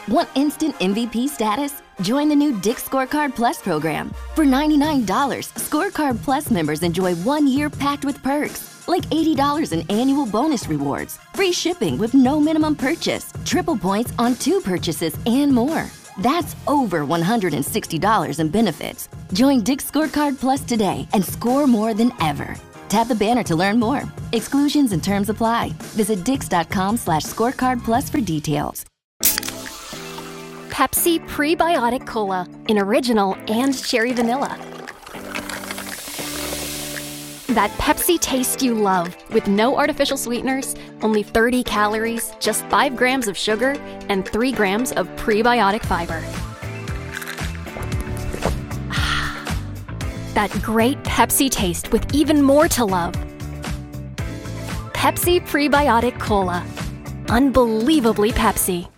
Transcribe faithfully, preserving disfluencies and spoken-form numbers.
Want instant M V P status? Join the new Dick's Scorecard Plus program. For ninety-nine dollars, Scorecard Plus members enjoy one year packed with perks, like eighty dollars in annual bonus rewards, free shipping with no minimum purchase, triple points on two purchases, and more. That's over one hundred sixty dollars in benefits. Join Dick's Scorecard Plus today and score more than ever. Tap the banner to learn more. Exclusions and terms apply. Visit dix.com slash scorecard plus for details. Pepsi Prebiotic Cola in original and cherry vanilla. That Pepsi taste you love, with no artificial sweeteners, only thirty calories, just five grams of sugar, and three grams of prebiotic fiber. That great Pepsi taste with even more to love. Pepsi Prebiotic Cola. Unbelievably Pepsi.